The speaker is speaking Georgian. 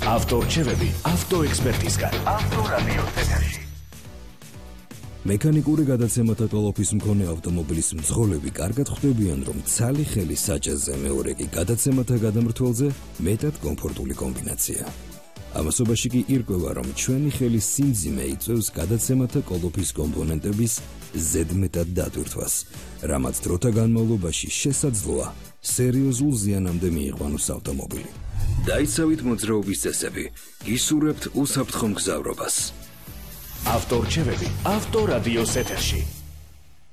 ავტორჩევები ავტოექსპერტისგან. ავტორადიოს ეთერში. მექანიკური გადაცემათა კოლოფის მქონე ავტომობილის მძღოლები კარგად ხვდებიან, რომ ცალი ხელი საჭესზე, მეორე კი გადაცემათა გადამრთველზე მეტად კომფორტული კომბინაცია. ამასობაში კი ირკვევა, რომ ჩვენი ხელის სიმძიმე იწვევს გადაცემათა კოლოფის კომპონენტების ზედმეტად დატვირთვას, რამაც დროთა განმავლობაში შესაძლოა სერიოზულ ზიანამდე მიიყვანოს ავტომობილი. დაიცავით მოძრაობის წესები, გისურვებთ უსაფრთხო მგზავრობას. ავტორჩევები ავტორადიოს ეთერში.